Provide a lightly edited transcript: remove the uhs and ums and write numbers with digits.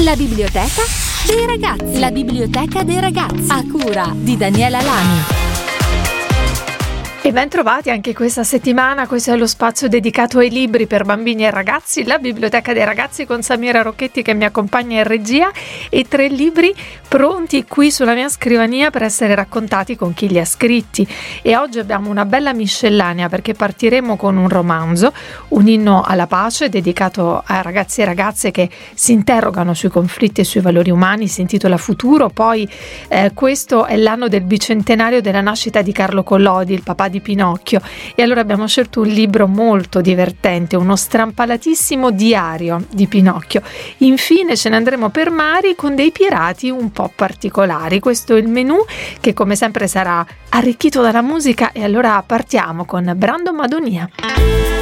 La biblioteca dei ragazzi. La biblioteca dei ragazzi, a cura di Daniela Lani. E ben trovati anche questa settimana. Questo è lo spazio dedicato ai libri per bambini e ragazzi, la biblioteca dei ragazzi, con Samira Rocchetti che mi accompagna in regia, e 3 libri pronti qui sulla mia scrivania per essere raccontati con chi li ha scritti. E oggi abbiamo una bella miscellanea, perché partiremo con un romanzo, Un inno alla pace, dedicato a ragazzi e ragazze che si interrogano sui conflitti e sui valori umani. Si intitola Futuro. Poi questo è l'anno del bicentenario della nascita di Carlo Collodi, il papà di Pinocchio, e allora abbiamo scelto un libro molto divertente, uno strampalatissimo diario di Pinocchio. Infine ce ne andremo per mari con dei pirati un po' particolari. Questo è il menù, che come sempre sarà arricchito dalla musica, e allora partiamo con Brando Madonia.